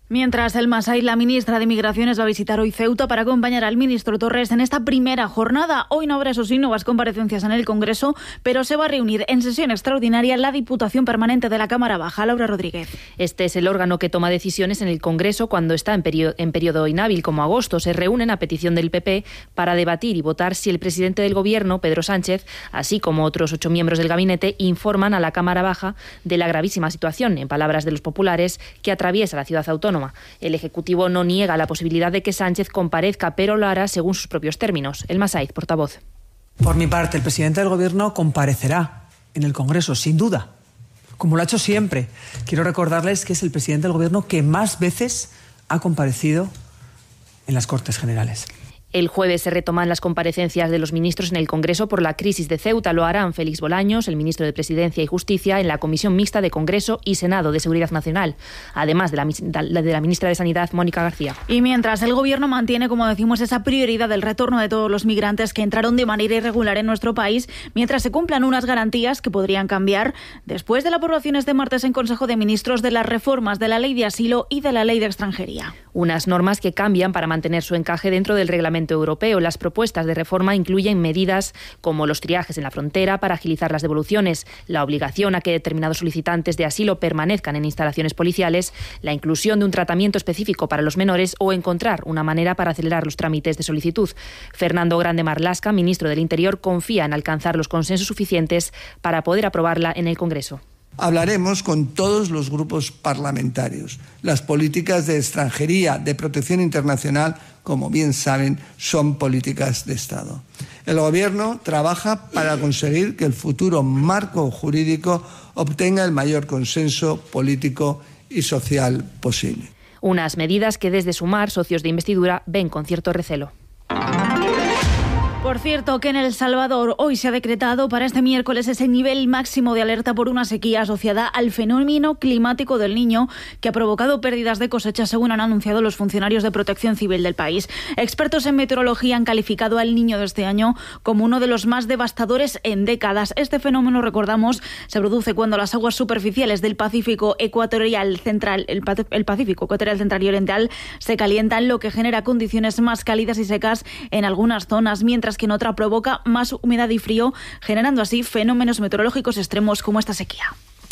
Mientras el Masai, la ministra de Migraciones, va a visitar hoy Ceuta para acompañar al ministro Torres en esta primera jornada. Hoy no habrá, eso sí, nuevas comparecencias en el Congreso, pero se va a reunir en sesión extraordinaria la Diputación Permanente de la Cámara Baja. Laura Rodríguez. Este es el órgano que toma decisiones en el Congreso cuando está en periodo inhábil, como agosto. Se reúnen a petición del PP para debatir y votar si el presidente del Gobierno, Pedro Sánchez, así como otros 8 miembros del gabinete, informan a la Cámara Baja de la gravísima situación, en palabras de los populares, que atraviesa la ciudad autónoma. El Ejecutivo no niega la posibilidad de que Sánchez comparezca, pero lo hará según sus propios términos. El Masaiz, portavoz. Por mi parte, el presidente del Gobierno comparecerá en el Congreso, sin duda, como lo ha hecho siempre. Quiero recordarles que es el presidente del Gobierno que más veces ha comparecido en las Cortes Generales. El jueves se retoman las comparecencias de los ministros en el Congreso por la crisis de Ceuta. Lo harán Félix Bolaños, el ministro de Presidencia y Justicia, en la Comisión Mixta de Congreso y Senado de Seguridad Nacional, además de la ministra de Sanidad, Mónica García. Y mientras el Gobierno mantiene, como decimos, esa prioridad del retorno de todos los migrantes que entraron de manera irregular en nuestro país, mientras se cumplan unas garantías que podrían cambiar después de la aprobación este martes en Consejo de Ministros de las reformas de la Ley de Asilo y de la Ley de Extranjería. Unas normas que cambian para mantener su encaje dentro del reglamento europeo. Las propuestas de reforma incluyen medidas como los triajes en la frontera para agilizar las devoluciones, la obligación a que determinados solicitantes de asilo permanezcan en instalaciones policiales, la inclusión de un tratamiento específico para los menores o encontrar una manera para acelerar los trámites de solicitud. Fernando Grande Marlaska, ministro del Interior, confía en alcanzar los consensos suficientes para poder aprobarla en el Congreso. Hablaremos con todos los grupos parlamentarios. Las políticas de extranjería, de protección internacional, como bien saben, son políticas de Estado. El Gobierno trabaja para conseguir que el futuro marco jurídico obtenga el mayor consenso político y social posible. Unas medidas que desde Sumar, socios de investidura, ven con cierto recelo. Por cierto, que en El Salvador hoy se ha decretado para este miércoles ese nivel máximo de alerta por una sequía asociada al fenómeno climático del Niño, que ha provocado pérdidas de cosecha, según han anunciado los funcionarios de Protección Civil del país. Expertos en meteorología han calificado al Niño de este año como uno de los más devastadores en décadas. Este fenómeno, recordamos, se produce cuando las aguas superficiales del Pacífico ecuatorial central, el Pacífico ecuatorial central y oriental, se calientan, lo que genera condiciones más cálidas y secas en algunas zonas, mientras que en otra provoca más humedad y frío, generando así fenómenos meteorológicos extremos como esta sequía.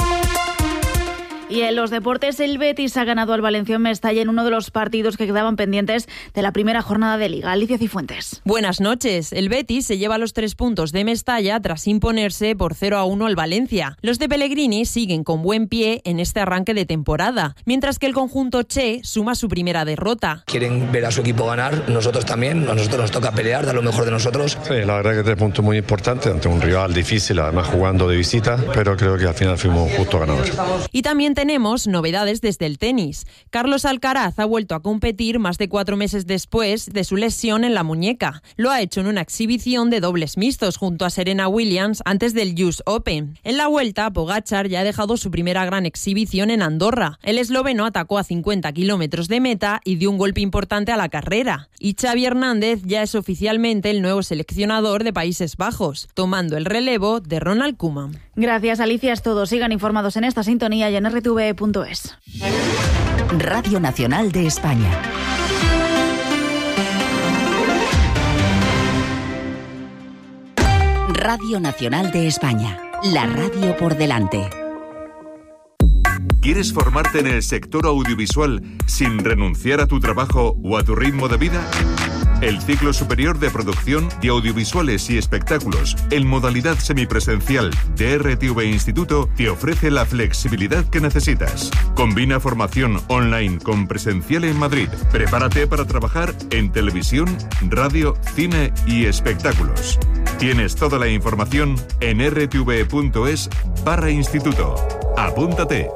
Y en los deportes, el Betis ha ganado al Valencia en Mestalla en uno de los partidos que quedaban pendientes de la primera jornada de Liga. Alicia Cifuentes. Buenas noches. El Betis se lleva los 3 puntos de Mestalla tras imponerse por 0-1 al Valencia. Los de Pellegrini siguen con buen pie en este arranque de temporada, mientras que el conjunto Che suma su primera derrota. Quieren ver a su equipo ganar, nosotros también. A nosotros nos toca pelear, dar lo mejor de nosotros. Sí, la verdad que 3 puntos muy importantes ante un rival difícil, además jugando de visita, pero creo que al final fuimos justo ganadores. Y también tenemos novedades desde el tenis. Carlos Alcaraz ha vuelto a competir más de 4 meses después de su lesión en la muñeca. Lo ha hecho en una exhibición de dobles mixtos junto a Serena Williams antes del US Open. En la vuelta, Pogačar ya ha dejado su primera gran exhibición en Andorra. El esloveno atacó a 50 kilómetros de meta y dio un golpe importante a la carrera. Y Xavi Hernández ya es oficialmente el nuevo seleccionador de Países Bajos, tomando el relevo de Ronald Koeman. Gracias, Alicia. Es todo. Sigan informados en esta sintonía y en rtve.es. Radio Nacional de España. Radio Nacional de España. La radio por delante. ¿Quieres formarte en el sector audiovisual sin renunciar a tu trabajo o a tu ritmo de vida? El ciclo superior de producción de audiovisuales y espectáculos en modalidad semipresencial de RTV Instituto te ofrece la flexibilidad que necesitas. Combina formación online con presencial en Madrid. Prepárate para trabajar en televisión, radio, cine y espectáculos. Tienes toda la información en rtv.es/instituto. Apúntate.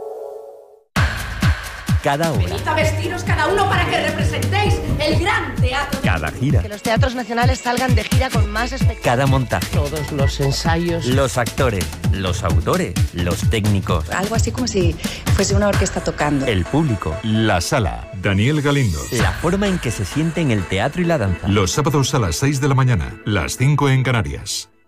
Cada hora. Venid a vestiros cada uno para que representéis el gran teatro. Cada gira. Que los teatros nacionales salgan de gira con más espectáculos. Cada montaje. Todos los ensayos. Los actores, los autores, los técnicos. Algo así como si fuese una orquesta tocando. El público. La sala. Daniel Galindo. La forma en que se sienten el teatro y la danza. Los sábados a las 6 de la mañana, las 5 en Canarias.